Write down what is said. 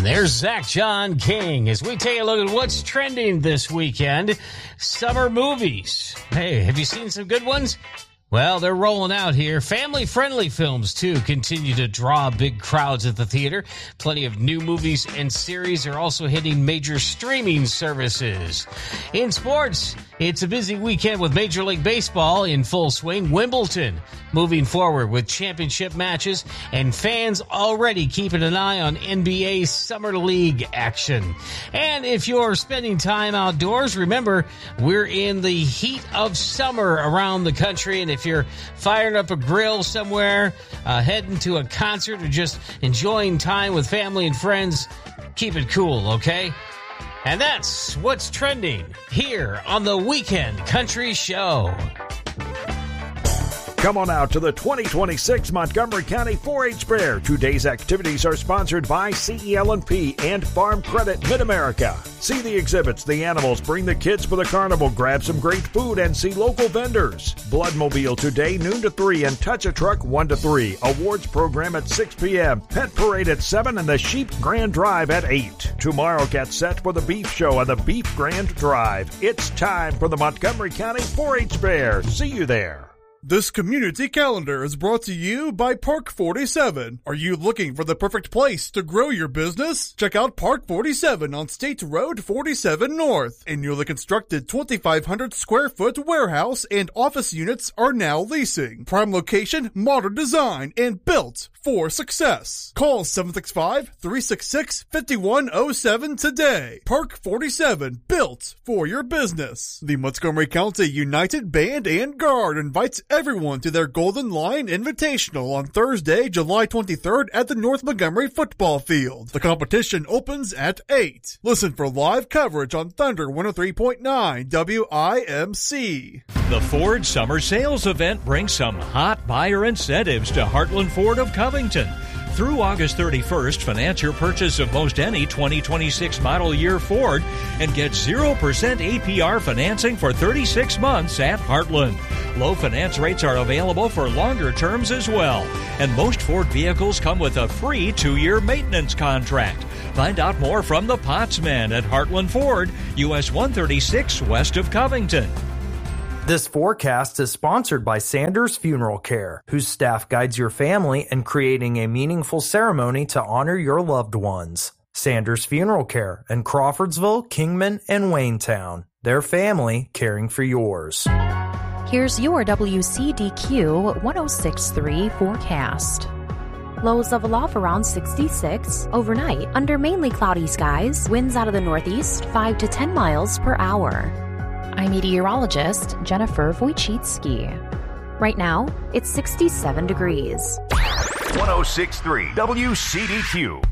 And there's Zach John King as we take a look at what's trending this weekend. Summer movies. Hey, have you seen some good ones? Well, they're rolling out here. Family-friendly films, too, continue to draw big crowds at the theater. Plenty of new movies and series are also hitting major streaming services. In sports, it's a busy weekend with Major League Baseball in full swing. Wimbledon moving forward with championship matches, and fans already keeping an eye on NBA Summer League action. And if you're spending time outdoors, remember, we're in the heat of summer around the country, and if you're firing up a grill somewhere, heading to a concert, or just enjoying time with family and friends, keep it cool, okay? And that's what's trending here on the Weekend Country Show. Come on out to the 2026 Montgomery County 4-H Fair. Today's activities are sponsored by CEL&P and Farm Credit Mid-America. See the exhibits, the animals, bring the kids for the carnival, grab some great food, and see local vendors. Bloodmobile today, noon to 3, and Touch a Truck 1 to 3. Awards program at 6 p.m. Pet Parade at 7, and the Sheep Grand Drive at 8. Tomorrow, get set for the Beef Show and the Beef Grand Drive. It's time for the Montgomery County 4-H Fair. See you there. This community calendar is brought to you by Park 47. Are you looking for the perfect place to grow your business? Check out Park 47 on State Road 47 North. A newly constructed 2,500 square foot warehouse and office units are now leasing. Prime location, modern design, and built for success. Call 765-366-5107 today. Park 47, built for your business. The Montgomery County United Band and Guard invites everyone to their Golden Lion Invitational on Thursday, July 23rd at the North Montgomery Football Field. The competition opens at 8. Listen for live coverage on Thunder 103.9 WIMC. The Ford Summer Sales Event brings some hot buyer incentives to Heartland Ford of Covington. Through August 31st, finance your purchase of most any 2026 model year Ford and get 0% APR financing for 36 months at Heartland. Low finance rates are available for longer terms as well. And most Ford vehicles come with a free 2-year maintenance contract. Find out more from the Pottsman at Heartland Ford, US 136 west of Covington. This forecast is sponsored by Sanders Funeral Care, whose staff guides your family in creating a meaningful ceremony to honor your loved ones. Sanders Funeral Care in Crawfordsville, Kingman, and Waynetown. Their family caring for yours. Here's your WCDQ 106.3 forecast. Lows level off around 66 overnight under mainly cloudy skies. Winds out of the northeast 5 to 10 miles per hour. I'm meteorologist Jennifer Wojcicki. Right now, it's 67 degrees. 106.3 WCDQ.